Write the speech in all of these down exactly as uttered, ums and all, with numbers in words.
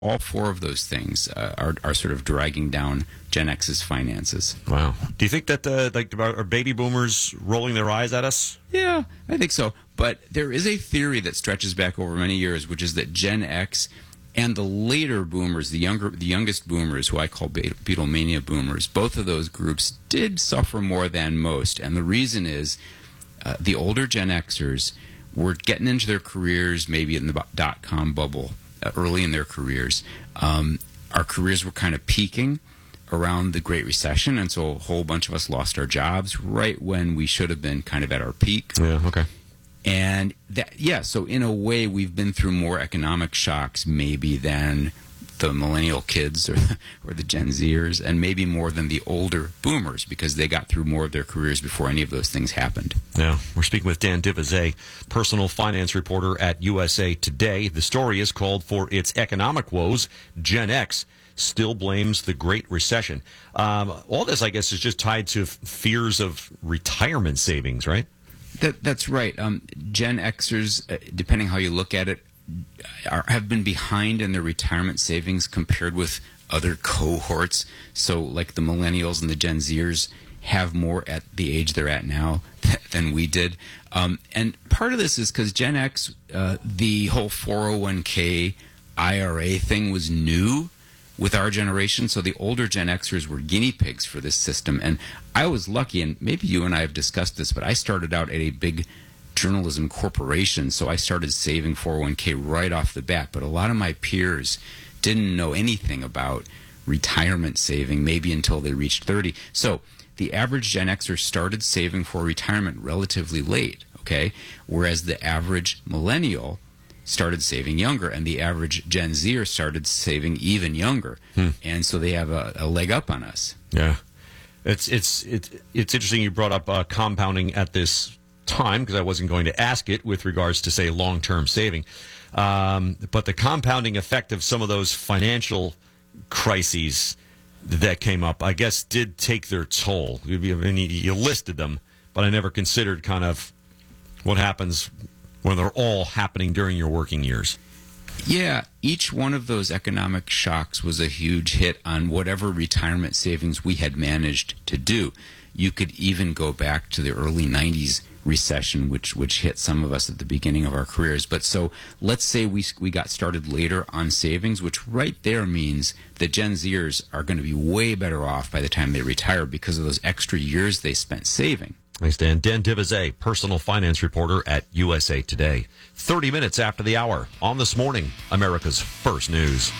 all four of those things uh, are, are sort of dragging down Gen X's finances. Wow. Do you think that uh, like are baby boomers rolling their eyes at us? Yeah, I think so. But there is a theory that stretches back over many years, which is that Gen X and the later boomers, the younger, the youngest boomers, who I call Beatlemania boomers, both of those groups did suffer more than most. And the reason is uh, the older Gen Xers were getting into their careers maybe in the dot-com bubble uh, early in their careers. Um, our careers were kind of peaking around the Great Recession, and so a whole bunch of us lost our jobs right when we should have been kind of at our peak. Yeah, okay. And that, yeah, so in a way, we've been through more economic shocks maybe than the millennial kids or, or the Gen Zers, and maybe more than the older boomers, because they got through more of their careers before any of those things happened. Yeah, we're speaking with Dan Divizet, personal finance reporter at U S A Today. The story is called For Its Economic Woes, Gen X Still Blames the Great Recession. Um, all this, I guess, is just tied to fears of retirement savings, right? That, that's right. Um, Gen Xers, uh, depending how you look at it, are, have been behind in their retirement savings compared with other cohorts. So like the millennials and the Gen Zers have more at the age they're at now than we did. Um, and part of this is because Gen X, uh, the whole four oh one k I R A thing was new with our generation, so the older Gen Xers were guinea pigs for this system. And I was lucky, and maybe you and I have discussed this, but I started out at a big journalism corporation, so I started saving four oh one k right off the bat. But a lot of my peers didn't know anything about retirement saving, maybe until they reached thirty. So the average Gen Xer started saving for retirement relatively late, okay? Whereas the average millennial started saving younger, and the average Gen Zer started saving even younger. Hmm. And so they have a, a leg up on us. Yeah. It's it's it's, it's interesting you brought up uh, compounding at this time, because I wasn't going to ask it with regards to, say, long-term saving. Um, but the compounding effect of some of those financial crises that came up, I guess, did take their toll. I mean, you listed them, but I never considered kind of what happens when they're all happening during your working years. Yeah, each one of those economic shocks was a huge hit on whatever retirement savings we had managed to do. You could even go back to the early nineties recession, which which hit some of us at the beginning of our careers. But so let's say we we got started later on savings, which right there means that Gen Zers are going to be way better off by the time they retire because of those extra years they spent saving. Thanks, Dan. Dan Divizet, personal finance reporter at U S A Today. thirty minutes after the hour on This Morning, America's First News.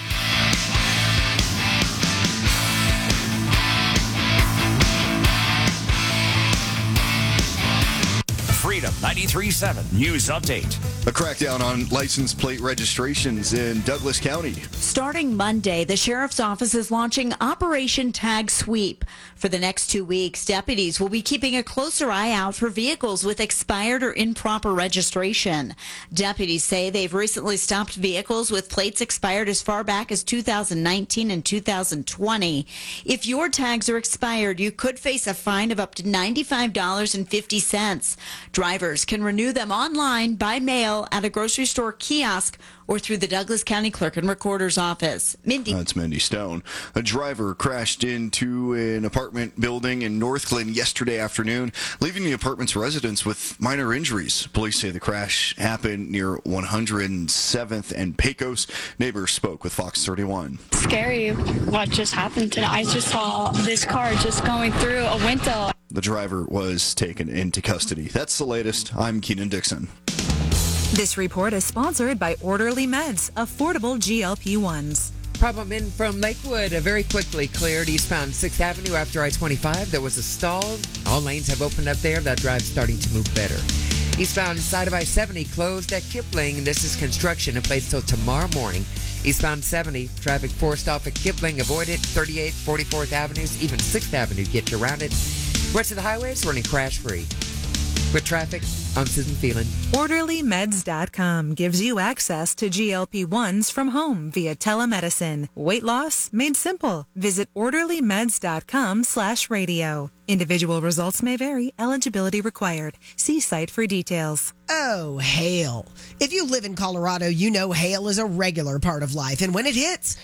Freedom ninety-three point seven News Update. A crackdown on license plate registrations in Douglas County. Starting Monday, the Sheriff's Office is launching Operation Tag Sweep. For the next two weeks, deputies will be keeping a closer eye out for vehicles with expired or improper registration. Deputies say they've recently stopped vehicles with plates expired as far back as two thousand nineteen and two thousand twenty. If your tags are expired, you could face a fine of up to ninety-five dollars and fifty cents. Drivers can renew them online, by mail, at a grocery store kiosk, or through the Douglas County Clerk and Recorder's Office. Mindy. That's Mindy Stone. A driver crashed into an apartment building in Northglenn yesterday afternoon, leaving the apartment's residents with minor injuries. Police say the crash happened near one hundred seventh and Pecos. Neighbors spoke with Fox thirty-one. Scary what just happened today. I just saw this car just going through a window. The driver was taken into custody. That's the latest. I'm Keenan Dixon. This report is sponsored by Orderly Meds, affordable G L P ones. Problem in from Lakewood, uh, very quickly cleared eastbound sixth Avenue after I twenty-five. There was a stall. All lanes have opened up there. That drive's starting to move better. Eastbound side of I seventy closed at Kipling. This is construction in place till tomorrow morning. Eastbound seventy, traffic forced off at Kipling. Avoid it. thirty-eighth, forty-fourth Avenues, even sixth Avenue get you around it. Rest of the highways running crash free. With traffic, I'm Susan Phelan. Orderly Meds dot com gives you access to G L P ones from home via telemedicine. Weight loss made simple. Visit Orderly Meds dot com slash radio. Individual results may vary. Eligibility required. See site for details. Oh, hail. If you live in Colorado, you know hail is a regular part of life, and when it hits,